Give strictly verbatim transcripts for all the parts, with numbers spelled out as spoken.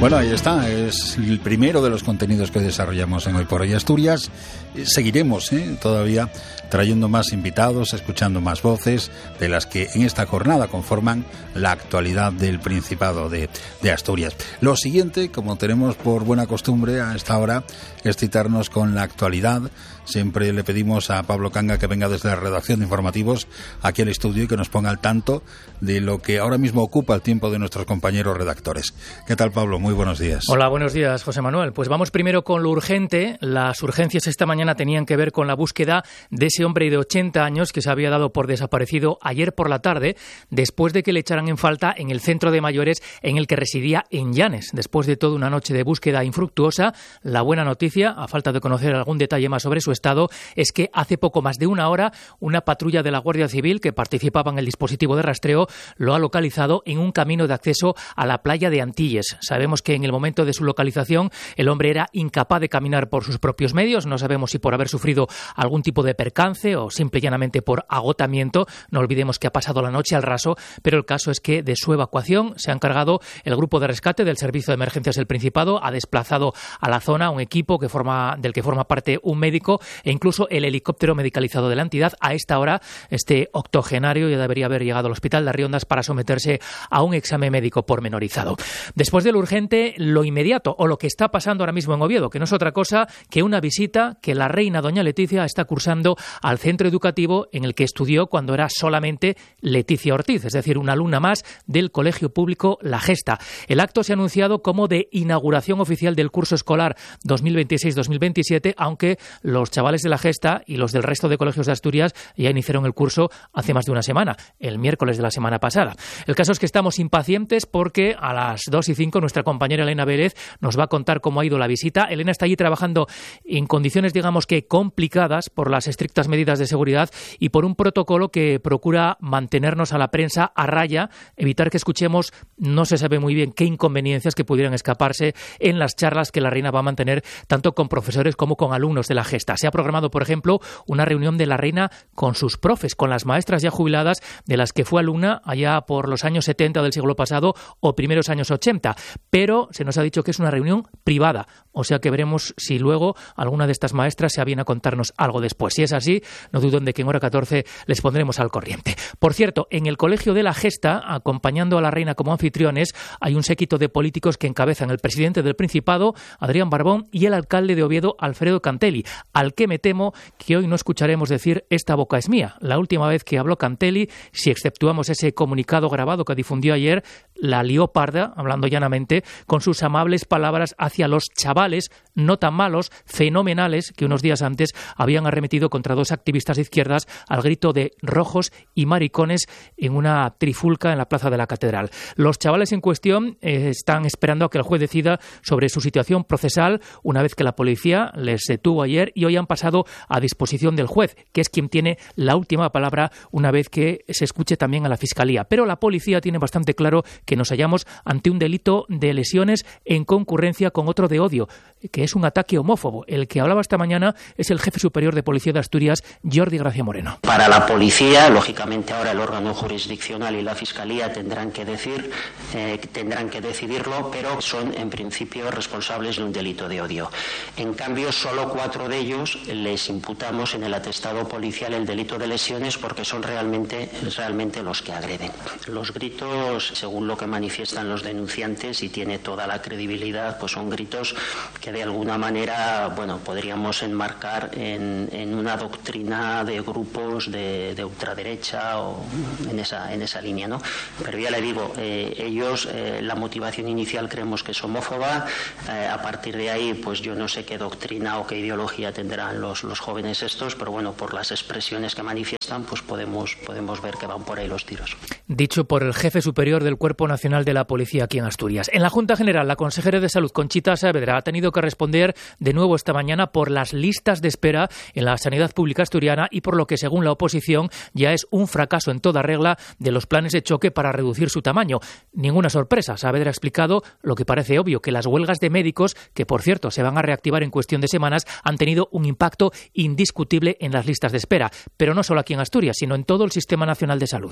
Bueno, ahí está, es el primero de los contenidos que desarrollamos en Hoy por Hoy Asturias. Seguiremos ¿eh? todavía trayendo más invitados, escuchando más voces de las que en esta jornada conforman la actualidad del Principado de, de Asturias. Lo siguiente, como tenemos por buena costumbre a esta hora, es citarnos con la actualidad. Siempre le pedimos a Pablo Canga que venga desde la redacción de informativos aquí al estudio y que nos ponga al tanto de lo que ahora mismo ocupa el tiempo de nuestros compañeros redactores. ¿Qué tal, Pablo? Muy buenos días. Hola, buenos días, José Manuel. Pues vamos primero con lo urgente. Las urgencias esta mañana tenían que ver con la búsqueda de ese hombre de ochenta años que se había dado por desaparecido ayer por la tarde, después de que le echaran en falta en el centro de mayores en el que residía en Llanes. Después de toda una noche de búsqueda infructuosa, la buena noticia, a falta de conocer algún detalle más sobre su estado, es que hace poco más de una hora una patrulla de la Guardia Civil que participaba en el dispositivo de rastreo lo ha localizado en un camino de acceso a la playa de Antilles. Sabemos que en el momento de su localización el hombre era incapaz de caminar por sus propios medios. No sabemos si por haber sufrido algún tipo de percance o simple y llanamente por agotamiento. No olvidemos que ha pasado la noche al raso, pero el caso es que de su evacuación se ha encargado el grupo de rescate del Servicio de Emergencias del Principado. Ha desplazado a la zona un equipo que forma, del que forma parte un médico e incluso el helicóptero medicalizado de la entidad. A esta hora, este octogenario ya debería haber llegado al hospital de Arriondas para someterse a un examen médico pormenorizado. Después de lo urgente, lo inmediato, o lo que está pasando ahora mismo en Oviedo, que no es otra cosa que una visita que la reina doña Leticia está cursando al centro educativo en el que estudió cuando era solamente Leticia Ortiz, es decir, una alumna más del Colegio Público La Gesta. El acto se ha anunciado como de inauguración oficial del curso escolar dos mil veintiséis dos mil veintisiete, aunque los chavales de La Gesta y los del resto de colegios de Asturias ya iniciaron el curso hace más de una semana, el miércoles de la semana pasada. El caso es que estamos impacientes porque a las dos y cinco nuestra compañera Elena Vélez nos va a contar cómo ha ido la visita. Elena está allí trabajando en condiciones, digamos que complicadas por las estrictas medidas de seguridad y por un protocolo que procura mantenernos a la prensa a raya, evitar que escuchemos, no se sabe muy bien qué inconveniencias que pudieran escaparse en las charlas que la reina va a mantener tanto con profesores como con alumnos de La Gesta. Se ha programado, por ejemplo, una reunión de la reina con sus profes, con las maestras ya jubiladas de las que fue alumna allá por los años setenta del siglo pasado o primeros años ochenta, pero se nos ha dicho que es una reunión privada, o sea que veremos si luego alguna de estas maestras se aviene a contarnos algo después. Si es así, no duden de que en hora catorce les pondremos al corriente. Por cierto, en el Colegio de La Gesta, acompañando a la reina como anfitriones, hay un séquito de políticos que encabezan el presidente del Principado, Adrián Barbón, y el alcalde de Oviedo, Alfredo Cantelli, al que me temo que hoy no escucharemos decir "esta boca es mía". La última vez que habló Cantelli, si exceptuamos ese comunicado grabado que difundió ayer, la lió parda, hablando llanamente, con sus amables palabras hacia los chavales no tan malos, fenomenales, que unos días antes habían arremetido contra dos activistas de izquierdas al grito de rojos y maricones en una trifulca en la plaza de la Catedral. Los chavales en cuestión eh, están esperando a que el juez decida sobre su situación procesal una vez que la policía les detuvo ayer y hoy han pasado a disposición del juez, que es quien tiene la última palabra una vez que se escuche también a la Fiscalía. Pero la policía tiene bastante claro que nos hallamos ante un delito de lesiones en concurrencia con otro de odio, que es un ataque homófobo. El que hablaba esta mañana es el jefe superior de Policía de Asturias, Jordi Gracia Moreno. Para la policía, lógicamente ahora el órgano jurisdiccional y la Fiscalía tendrán que decir, eh, tendrán que decidirlo, pero son en principio responsables de un delito de odio. En cambio, solo cuatro de ellos les imputamos en el atestado policial el delito de lesiones porque son realmente, realmente los que agreden. Los gritos, según lo que manifiestan los denunciantes, y tiene toda la credibilidad, pues son gritos que de alguna manera, bueno, podríamos enmarcar en, en una doctrina de grupos de, de ultraderecha o en esa, en esa línea, ¿no? Pero ya le digo, eh, ellos, eh, la motivación inicial creemos que es homófoba, eh, a partir de ahí, pues yo no sé qué doctrina o qué ideología tendrán los, los jóvenes estos, pero bueno, por las expresiones que manifiestan, pues podemos, podemos ver que van por ahí los tiros. Dicho por el jefe superior del Cuerpo Nacional de la Policía aquí en Asturias. En la Junta General, la consejera de Salud, Conchita Saavedra, ha tenido que responder de nuevo esta mañana por las listas de espera en la sanidad pública asturiana y por lo que, según la oposición, ya es un fracaso en toda regla de los planes de choque para reducir su tamaño. Ninguna sorpresa. Saavedra ha explicado lo que parece obvio, que las huelgas de médicos, que por cierto se van a reactivar en cuestión de semanas, han tenido un impacto indiscutible en las listas de espera. Pero no solo aquí en Asturias, sino en todo el Sistema Nacional de Salud.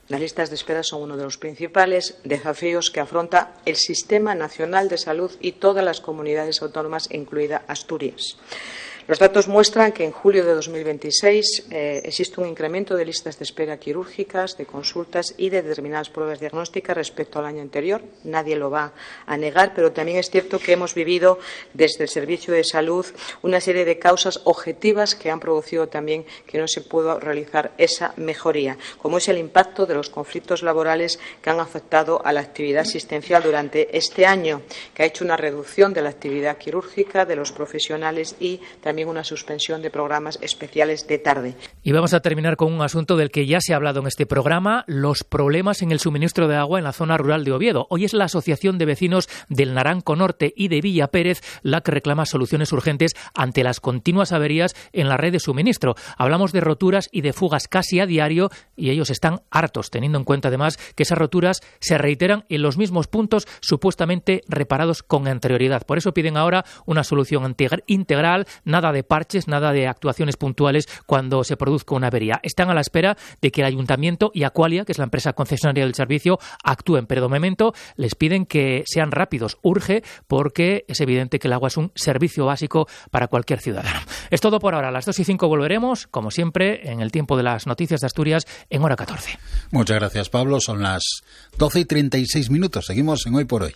Las listas de espera son uno de los principales desafíos que afronta el Sistema Nacional de Salud y todas las comunidades autónomas, incluida Asturias. Los datos muestran que en julio de dos mil veintiséis eh, existe un incremento de listas de espera quirúrgicas, de consultas y de determinadas pruebas diagnósticas respecto al año anterior. Nadie lo va a negar, pero también es cierto que hemos vivido desde el Servicio de Salud una serie de causas objetivas que han producido también que no se pueda realizar esa mejoría, como es el impacto de los conflictos laborales que han afectado a la actividad asistencial durante este año, que ha hecho una reducción de la actividad quirúrgica de los profesionales y también también una suspensión de programas especiales de tarde. Y vamos a terminar con un asunto del que ya se ha hablado en este programa, los problemas en el suministro de agua en la zona rural de Oviedo. Hoy es la Asociación de Vecinos del Naranco Norte y de Villa Pérez la que reclama soluciones urgentes ante las continuas averías en la red de suministro. Hablamos de roturas y de fugas casi a diario y ellos están hartos, teniendo en cuenta además que esas roturas se reiteran en los mismos puntos supuestamente reparados con anterioridad. Por eso piden ahora una solución integral, nada de parches, nada de actuaciones puntuales cuando se produzca una avería. Están a la espera de que el Ayuntamiento y Aqualia, que es la empresa concesionaria del servicio, actúen, pero de momento les piden que sean rápidos. Urge porque es evidente que el agua es un servicio básico para cualquier ciudadano. Es todo por ahora. A las dos y cinco volveremos, como siempre, en el tiempo de las noticias de Asturias, en hora catorce. Muchas gracias, Pablo. Son las doce y treinta y seis minutos. Seguimos en Hoy por Hoy.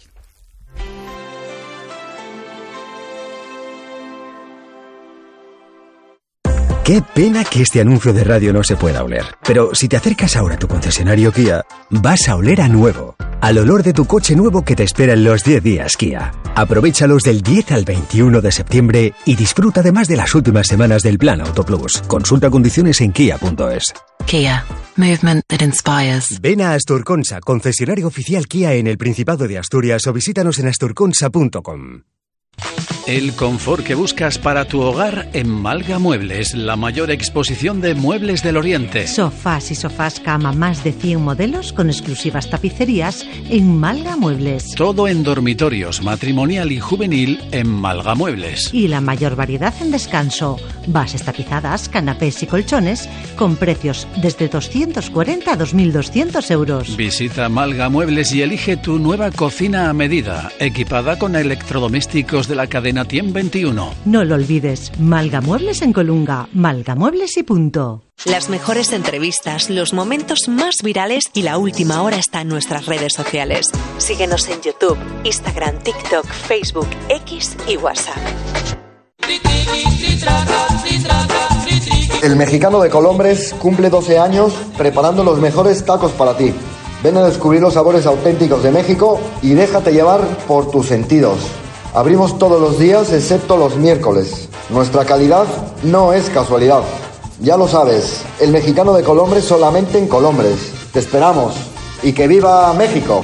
Qué pena que este anuncio de radio no se pueda oler. Pero si te acercas ahora a tu concesionario Kia, vas a oler a nuevo. Al olor de tu coche nuevo que te espera en los diez días Kia. Aprovéchalos del diez al veintiuno de septiembre y disfruta además de las últimas semanas del Plan Auto Plus. Consulta condiciones en kia punto es. Kia. Movement that inspires. Ven a Asturconsa, concesionario oficial Kia en el Principado de Asturias, o visítanos en asturconsa punto com. El confort que buscas para tu hogar en Malga Muebles, la mayor exposición de muebles del Oriente. Sofás y sofás cama, más de cien modelos con exclusivas tapicerías en Malga Muebles. Todo en dormitorios, matrimonial y juvenil en Malga Muebles. Y la mayor variedad en descanso, bases tapizadas, canapés y colchones con precios desde doscientos cuarenta a dos mil doscientos euros. Visita Malga Muebles y elige tu nueva cocina a medida, equipada con electrodomésticos de la cadena Tiem veintiuno. No lo olvides, Malga Muebles en Colunga, Malga Muebles y punto. Las mejores entrevistas, los momentos más virales y la última hora está en nuestras redes sociales. Síguenos en YouTube, Instagram, TikTok, Facebook, X y WhatsApp. El Mexicano de Colombres cumple doce años preparando los mejores tacos para ti. Ven a descubrir los sabores auténticos de México y déjate llevar por tus sentidos. Abrimos todos los días excepto los miércoles. Nuestra calidad no es casualidad. Ya lo sabes, el Mexicano de Colombres solamente en Colombres. Te esperamos. ¡Y que viva México!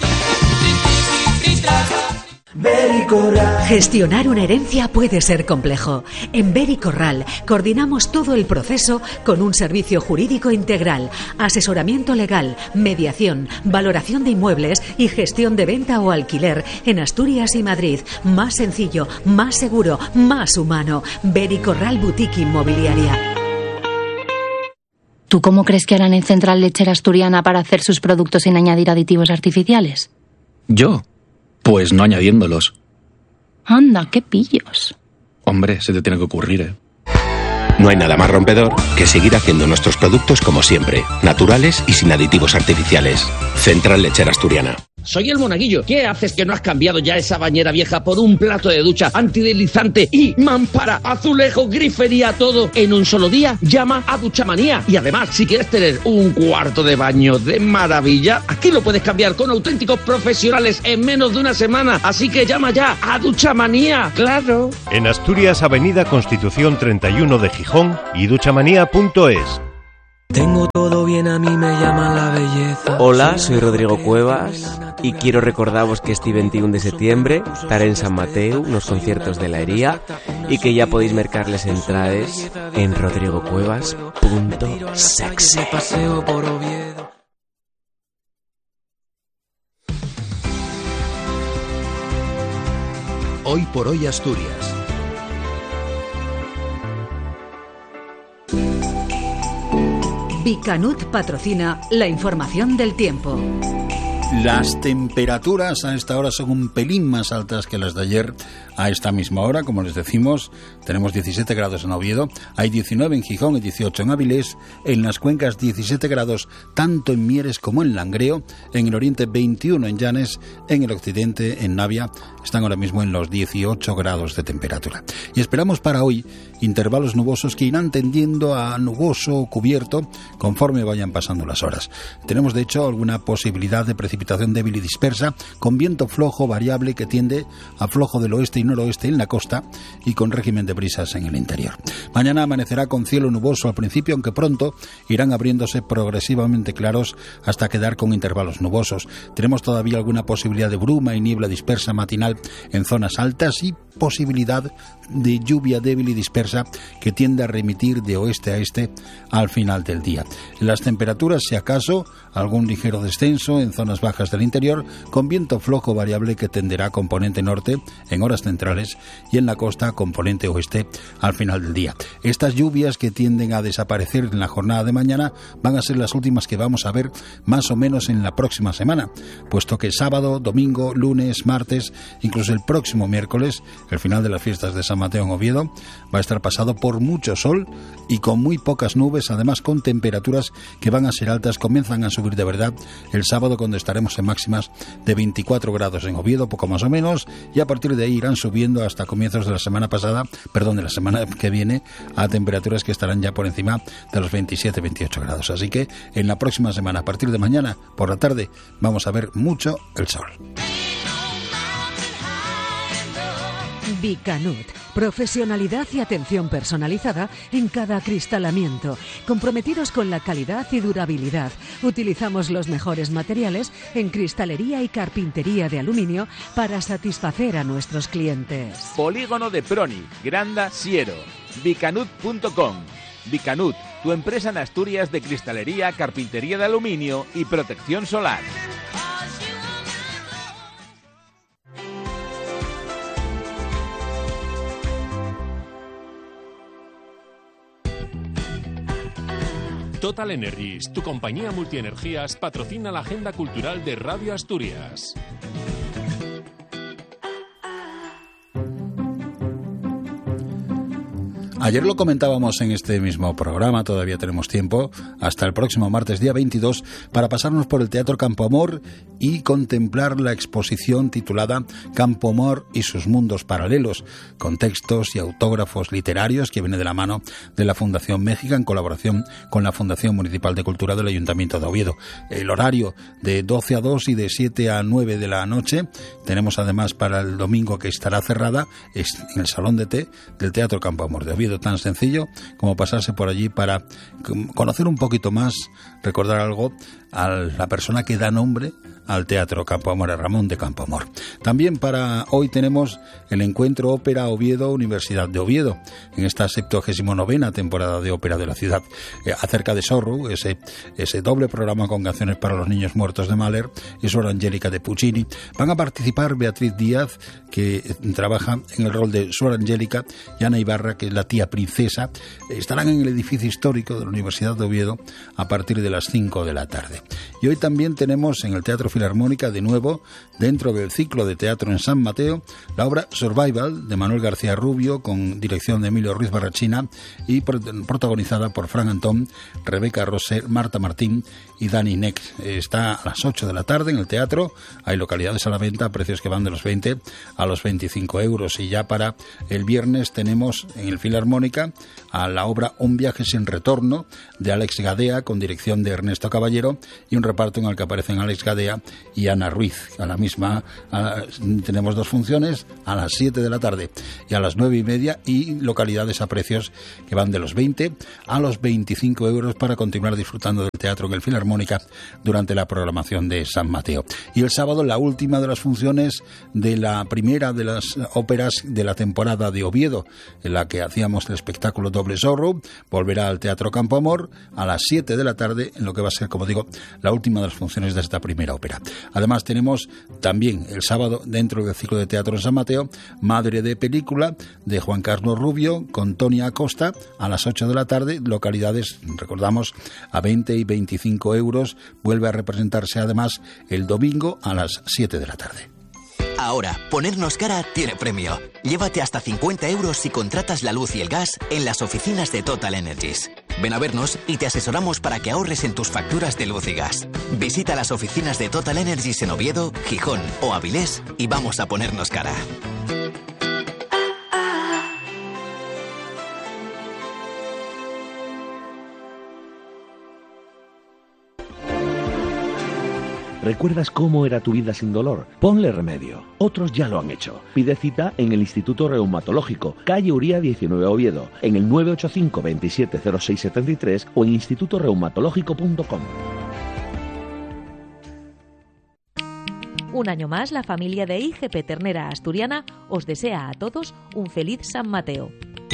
Gestionar una herencia puede ser complejo. En Vericorral coordinamos todo el proceso con un servicio jurídico integral, asesoramiento legal, mediación, valoración de inmuebles y gestión de venta o alquiler en Asturias y Madrid. Más sencillo, más seguro, más humano. Vericorral Boutique Inmobiliaria. ¿Tú cómo crees que harán en Central Lechera Asturiana para hacer sus productos sin añadir aditivos artificiales? ¿Yo? Pues no añadiéndolos. Anda, qué pillos. Hombre, se te tiene que ocurrir, ¿eh? No hay nada más rompedor que seguir haciendo nuestros productos como siempre, naturales y sin aditivos artificiales. Central Lechera Asturiana. Soy el Monaguillo. ¿Qué haces que no has cambiado ya esa bañera vieja por un plato de ducha antideslizante y mampara, azulejo, grifería, todo en un solo día? Llama a Duchamanía. Y además, si quieres tener un cuarto de baño de maravilla, aquí lo puedes cambiar con auténticos profesionales en menos de una semana. Así que llama ya a Duchamanía. ¡Claro! En Asturias, Avenida Constitución treinta y uno de Gijón y duchamanía punto es. Tengo todo bien, a mí me llaman la belleza. Hola, soy Rodrigo Cuevas y quiero recordaros que este veintiuno de septiembre estaré en San Mateo, unos conciertos de la Hería, y que ya podéis mercarles entradas en rodrigocuevas punto sexy. Hoy por hoy Asturias. Bicanut patrocina la información del tiempo. Las temperaturas a esta hora son un pelín más altas que las de ayer. A esta misma hora, como les decimos, tenemos diecisiete grados en Oviedo, hay diecinueve en Gijón y dieciocho en Avilés, en las cuencas diecisiete grados tanto en Mieres como en Langreo, en el oriente veintiuno en Llanes, en el occidente, en Navia, están ahora mismo en los dieciocho grados de temperatura. Y esperamos para hoy intervalos nubosos que irán tendiendo a nuboso o cubierto conforme vayan pasando las horas. Tenemos de hecho alguna posibilidad de precipitación débil y dispersa, con viento flojo variable que tiende a flojo del oeste y noroeste en la costa y con régimen de brisas en el interior. Mañana amanecerá con cielo nuboso al principio, aunque pronto irán abriéndose progresivamente claros hasta quedar con intervalos nubosos. Tenemos todavía alguna posibilidad de bruma y niebla dispersa matinal en zonas altas y posibilidad de lluvia débil y dispersa que tiende a remitir de oeste a este al final del día. En las temperaturas, si acaso, algún ligero descenso en zonas bajas del interior, con viento flojo variable que tenderá a componente norte en horas centrales y en la costa componente oeste al final del día. Estas lluvias que tienden a desaparecer en la jornada de mañana van a ser las últimas que vamos a ver más o menos en la próxima semana, puesto que sábado, domingo, lunes, martes, incluso el próximo miércoles, el final de las fiestas de San Mateo en Oviedo, va a estar pasado por mucho sol y con muy pocas nubes, además con temperaturas que van a ser altas, comienzan a subir de verdad el sábado, cuando estaremos en máximas de veinticuatro grados en Oviedo, poco más o menos, y a partir de ahí irán subiendo hasta comienzos de la semana pasada, perdón, de la semana que viene, a temperaturas que estarán ya por encima de los veintisiete veintiocho grados. Así que en la próxima semana, a partir de mañana por la tarde, vamos a ver mucho el sol. Bicanut, profesionalidad y atención personalizada en cada acristalamiento, comprometidos con la calidad y durabilidad. Utilizamos los mejores materiales en cristalería y carpintería de aluminio para satisfacer a nuestros clientes. Polígono de Proni, Granda, Siero, bicanut punto com. Bicanut, tu empresa en Asturias de cristalería, carpintería de aluminio y protección solar. Total Energies, tu compañía multienergías, patrocina la agenda cultural de Radio Asturias. Ayer lo comentábamos en este mismo programa, todavía tenemos tiempo, hasta el próximo martes día veintidós, para pasarnos por el Teatro Campoamor y contemplar la exposición titulada Campoamor y sus mundos paralelos, con textos y autógrafos literarios que viene de la mano de la Fundación México en colaboración con la Fundación Municipal de Cultura del Ayuntamiento de Oviedo. El horario de doce a dos y de siete a nueve de la noche. Tenemos además para el domingo, que estará cerrada, en el Salón de Té del Teatro Campoamor de Oviedo. Tan sencillo como pasarse por allí para conocer un poquito más, recordar algo a la persona que da nombre al Teatro Campoamor, a Ramón de Campoamor. También para hoy tenemos el encuentro Ópera Oviedo, Universidad de Oviedo, en esta septuagésima novena temporada de ópera de la ciudad, eh, acerca de Sorru, ese, ese doble programa con canciones para los niños muertos de Mahler y Suor Angélica de Puccini. Van a participar Beatriz Díaz, que trabaja en el rol de Suor Angélica, y Ana Ibarra, que es la tía princesa. Estarán en el edificio histórico de la Universidad de Oviedo a partir de las cinco de la tarde. Y hoy también tenemos en el Teatro Filarmónica, de nuevo, dentro del ciclo de teatro en San Mateo, la obra Survival de Manuel García Rubio, con dirección de Emilio Ruiz Barrachina y protagonizada por Fran Antón, Rebeca Roser, Marta Martín y Dani Nex. Está a las ocho de la tarde en el teatro. Hay localidades a la venta, precios que van de los veinte a los veinticinco euros. Y ya para el viernes tenemos en el Filarmónica a la obra Un viaje sin retorno de Alex Gadea, con dirección de Ernesto Caballero, y un reparto en el que aparecen Alex Gadea y Ana Ruiz. A la misma a, tenemos dos funciones, a las siete de la tarde y a las nueve y media, y localidades a precios que van de los veinte a los veinticinco euros, para continuar disfrutando del teatro en el Filarmónica durante la programación de San Mateo. Y el sábado, la última de las funciones de la primera de las óperas de la temporada de Oviedo, en la que hacíamos el espectáculo Doble Sorro, volverá al Teatro Campoamor a las siete de la tarde, en lo que va a ser, como digo, la última de las funciones de esta primera ópera. Además tenemos también el sábado, dentro del ciclo de teatro en San Mateo, Madre de Película, de Juan Carlos Rubio, con Tony Acosta, a las ocho de la tarde, localidades, recordamos, a veinte y veinticinco euros. Vuelve a representarse además el domingo a las siete de la tarde. Ahora, ponernos cara tiene premio. Llévate hasta cincuenta euros si contratas la luz y el gas en las oficinas de Total Energies. Ven a vernos y te asesoramos para que ahorres en tus facturas de luz y gas. Visita las oficinas de Total Energies en Oviedo, Gijón o Avilés y vamos a ponernos cara. ¿Recuerdas cómo era tu vida sin dolor? Ponle remedio. Otros ya lo han hecho. Pide cita en el Instituto Reumatológico, calle Uría diecinueve, Oviedo, en el nueve ocho cinco, veintisiete cero seis setenta y tres o en instituto reumatológico punto com. Un año más, la familia de I G P Ternera Asturiana os desea a todos un feliz San Mateo.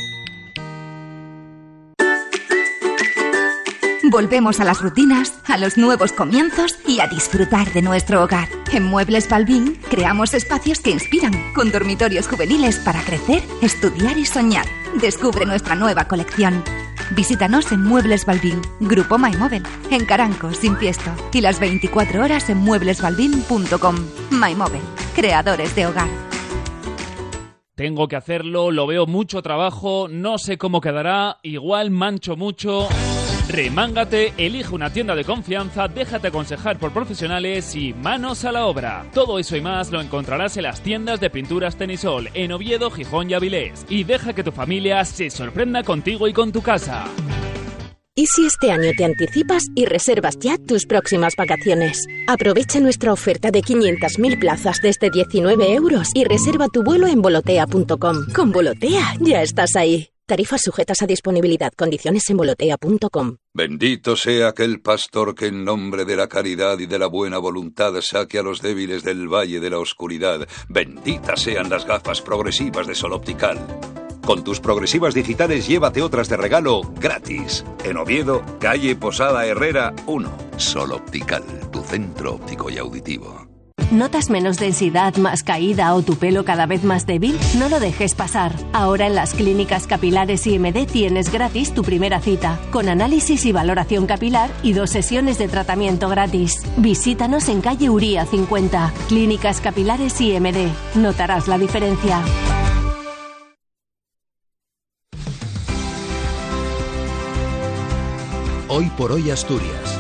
Volvemos a las rutinas, a los nuevos comienzos y a disfrutar de nuestro hogar. En Muebles Balbín creamos espacios que inspiran, con dormitorios juveniles para crecer, estudiar y soñar. Descubre nuestra nueva colección. Visítanos en Muebles Balbín, Grupo MyMóvil, en Caranco, sin Piesto, y las veinticuatro horas en muebles balbín punto com. MyMóvil, creadores de hogar. Tengo que hacerlo, lo veo mucho trabajo, no sé cómo quedará, igual mancho mucho. Remángate, elige una tienda de confianza, déjate aconsejar por profesionales y manos a la obra. Todo eso y más lo encontrarás en las tiendas de pinturas Tenisol, en Oviedo, Gijón y Avilés. Y deja que tu familia se sorprenda contigo y con tu casa. ¿Y si este año te anticipas y reservas ya tus próximas vacaciones? Aprovecha nuestra oferta de quinientas mil plazas desde diecinueve euros y reserva tu vuelo en volotea punto com. Con Volotea ya estás ahí. Tarifas sujetas a disponibilidad. Condiciones en volotea punto com. Bendito sea aquel pastor que en nombre de la caridad y de la buena voluntad saque a los débiles del valle de la oscuridad. Benditas sean las gafas progresivas de Sol Optical. Con tus progresivas digitales llévate otras de regalo gratis. En Oviedo, calle Posada Herrera uno. Sol Optical, tu centro óptico y auditivo. ¿Notas menos densidad, más caída o tu pelo cada vez más débil? No lo dejes pasar. Ahora en las clínicas capilares I M D tienes gratis tu primera cita, con análisis y valoración capilar y dos sesiones de tratamiento gratis. Visítanos en calle Uría cincuenta. Clínicas capilares I M D. Notarás la diferencia. Hoy por hoy Asturias.